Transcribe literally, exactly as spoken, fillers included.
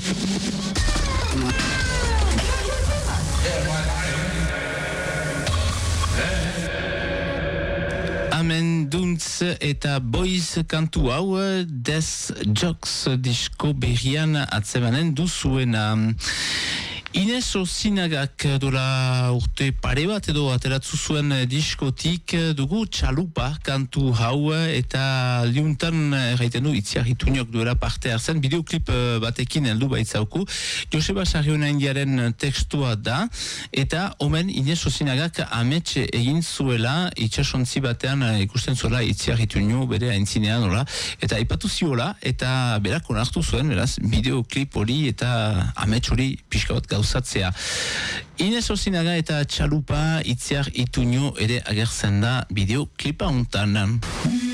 Amen Duntz eta Boys kantu hau Death Jocks disko berrian atzemanen duzuena. Ines Osinagak dola urte pare bat edo ateratzu zuen diskotik dugu Txalupa kantu hau eta liuntan erraiten du Itziar Ituñok duela parte hartzen bideoklip batekin heldu baitzauku. Joseba Sarrionaindiaren tekstua da eta omen Ines Osinagak amets egin zuela itxasontzi batean ikusten zuela Itziar Ituño bere aintzinean nola eta ipatu ziola eta berak onartu zuen beraz bideoklip hori eta amets hori pixka bat gauz Zatzea. Ines Osinaga eta Txalupa Itziar Ituño ere agertzen da bideoklipa hontan.